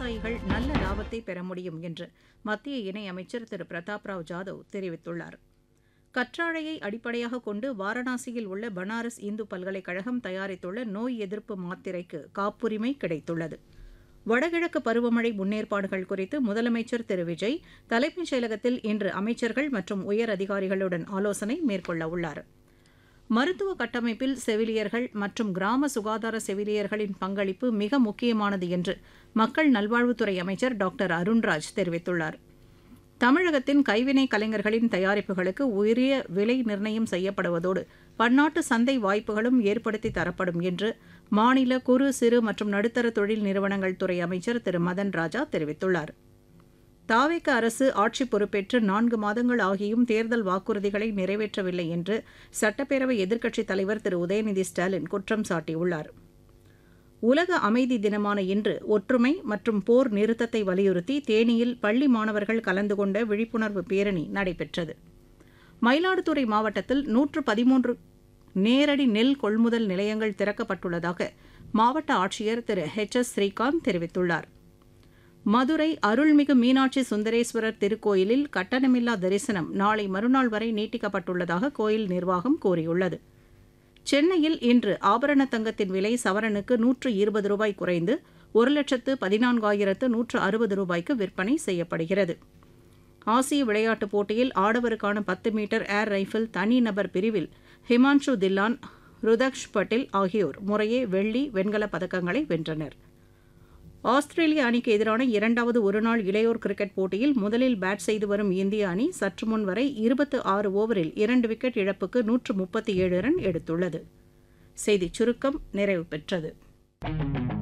விவசாயிகள் நல்ல லாபத்தை பெற முடியும் என்று மத்திய இணையமைச்சர் திரு பிரதாப் ராவ் ஜாதவ் தெரிவித்துள்ளார். கற்றாழையை அடிப்படையாக கொண்டு வாரணாசியில் உள்ள பனாரஸ் இந்து பல்கலைக்கழகம் தயாரித்துள்ள நோய் எதிர்ப்பு மாத்திரைக்கு காப்புரிமை கிடைத்துள்ளது. வடகிழக்கு பருவமழை முன்னேற்பாடுகள் குறித்து முதலமைச்சர் திரு விஜய் தலைமைச் செயலகத்தில் இன்று அமைச்சர்கள் மற்றும் உயர் அதிகாரிகளுடன் ஆலோசனை மேற்கொள்ள உள்ளார். மருத்துவ கட்டமைப்பில் செவிலியர்கள் மற்றும் கிராம சுகாதார செவிலியர்களின் பங்களிப்பு மிக முக்கியமானது என்று மக்கள் நல்வாழ்வுத்துறை அமைச்சர் டாக்டர் அருண்ராஜ் தெரிவித்துள்ளார். தமிழகத்தின் கைவினை கலைஞர்களின் தயாரிப்புகளுக்கு உரிய விலை நிர்ணயம் செய்யப்படுவதோடு பன்னாட்டு சந்தை வாய்ப்புகளும் ஏற்படுத்தி தரப்படும் என்று மாநில குறு சிறு மற்றும் நடுத்தர தொழில் நிறுவனங்கள் துறை அமைச்சர் திரு மதன் ராஜா தெரிவித்துள்ளார். தாவேக அரசு ஆட்சி பொறுப்பேற்று 4 மாதங்கள் ஆகியும் தேர்தல் வாக்குறுதிகளை நிறைவேற்றவில்லை என்று சட்டப்பேரவை எதிர்க்கட்சித் தலைவர் திரு உதயநிதி ஸ்டாலின் குற்றம் சாட்டியுள்ளார். உலக அமைதி தினமான இன்று ஒற்றுமை மற்றும் போர் நிறுத்தத்தை வலியுறுத்தி தேனியில் பள்ளி மாணவர்கள் கலந்து கொண்ட விழிப்புணர்வு பேரணி நடைபெற்றது. மயிலாடுதுறை மாவட்டத்தில் 113 நேரடி நெல் கொள்முதல் நிலையங்கள் திறக்கப்பட்டுள்ளதாக மாவட்ட ஆட்சியர் திரு எஸ் ஸ்ரீகாந்த் தெரிவித்துள்ளார். மதுரை அருள்மிகு மீனாட்சி சுந்தரேஸ்வரர் திருக்கோயிலில் கட்டணமில்லா தரிசனம் நாளை மறுநாள் வரை நீட்டிக்கப்பட்டுள்ளதாக கோயில் நிர்வாகம் கூறியுள்ளது. சென்னையில் இன்று ஆபரண தங்கத்தின் விலை சவரனுக்கு 120 ரூபாய் குறைந்து 1,14,160 ரூபாய்க்கு விற்பனை செய்யப்படுகிறது. ஆசிய விளையாட்டுப் போட்டியில் ஆடவருக்கான 10 மீட்டர் ஏர் ரைஃபிள் தனிநபர் பிரிவில் ஹிமான்ஷு தில்லான், ருதக்ஷ் பட்டேல் ஆகியோர் முறையே வெள்ளி, வெண்கலப் பதக்கங்களை வென்றனர். ஆஸ்திரேலிய அணிக்கு எதிரான 2வது ஒருநாள் இளையோர் கிரிக்கெட் போட்டியில் முதலில் பேட் செய்து வரும் இந்திய அணி சற்று முன் வரை 26 ஓவரில் 2 விக்கெட் இழப்புக்கு 137 ரன் எடுத்துள்ளது. செய்திச் சுருக்கம் நிறைவு பெற்றது.